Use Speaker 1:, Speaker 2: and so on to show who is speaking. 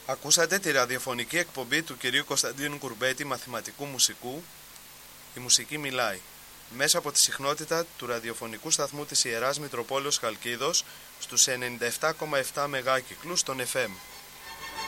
Speaker 1: Ακούσατε τη ραδιοφωνική εκπομπή του κυρίου Κωνσταντίνου Κουρμπέτη, μαθηματικού μουσικού. Η μουσική μιλάει. Μέσα από τη συχνότητα του ραδιοφωνικού σταθμού της Ιεράς Μητροπόλεως Χαλκίδος στους 97,7 μεγάκυκλους των FM.